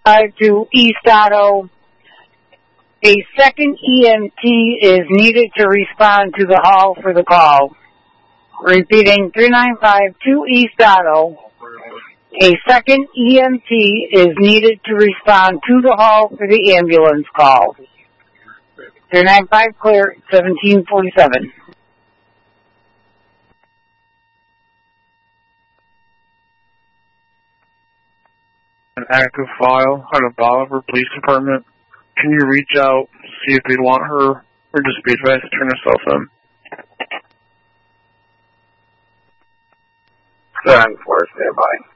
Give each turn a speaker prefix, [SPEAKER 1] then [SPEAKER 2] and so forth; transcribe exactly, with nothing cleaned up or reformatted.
[SPEAKER 1] five to East Otto. A second E M T is needed to respond to the hall for the call. Repeating, three nine five to East Otto. A second E M T is needed to respond to the hall for the ambulance call. three nine five clear, seventeen forty-seven.
[SPEAKER 2] An active file out of Bolivar Police Department. Can you reach out, see if they want her, or just be advised to turn herself in?
[SPEAKER 3] ten four, stand by.